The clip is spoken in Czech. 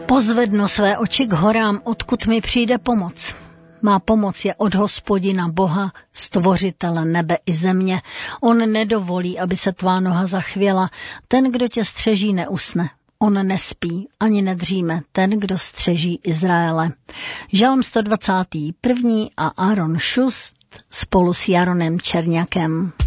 Pozvednu své oči k horám, odkud mi přijde pomoc. Má pomoc je od Hospodina Boha, stvořitele nebe i země. On nedovolí, aby se tvá noha zachvěla. Ten, kdo tě střeží, neusne. On nespí, ani nedříme, ten, kdo střeží Izraele. Žalm 121. a Aaron Šust spolu s Jaronem Čerňakem.